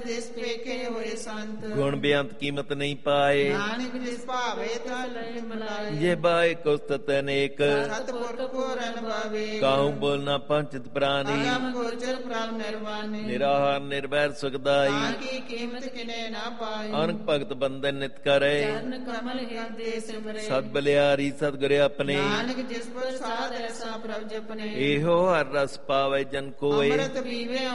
ਜਿਸ ਪੇਖੇ ਹੋਏ ਸੰਤ। ਗੁਣ ਬੇਅੰਤ ਕੀਮਤ ਨਹੀਂ ਪਾਏ, ਨਾਨਕ ਜਿਸ ਭਾਵੇ ਤਾ ਲੈ ਮਿਲਾਏ। ਜੇ ਬਾਏ ਕੁਸਤ ਅਨੇਕ, ਸਤਿਪੁਰਖ ਪੂਰਨ ਭਾਵੇ। ਕਾਹੂ ਬੋਲਣਾ ਪੰਚਿਤ ਪ੍ਰਾਨੀ, ਅਗਮ ਗੋਚਰ ਪ੍ਰਭ ਨਿਰਵਾਣੇ। ਨਿਰਾਹਾਰ ਨਿਰਵੈਰ ਸੁਖਦਾਈ, ਤਾਂ ਕੀ ਕੀਮਤ ਕਿਨੇ ਨਾ ਪਾਈ। ਅਨਕ ਭਗਤ ਬੰਦਨ ਨਿਤ ਕਰੇ, ਚਰਨ ਕਮਲ ਹਿਰਦੇ ਸਿਮਰੇ। ਸਦ ਬਲਿਆਰੀ ਸਤਿਗੁਰ ਆਪਣੇ, ਨਾਨਕ ਜਿਸ ਪਰ ਸਾਧ ਐਸਾ ਪ੍ਰਭ ਜਪਨੇ। ਇਹੋ ਹਰ ਰਸ ਪਾਵੇ ਜਨ ਕੋਏ, ਅੰਮ੍ਰਿਤ ਪੀਵੇ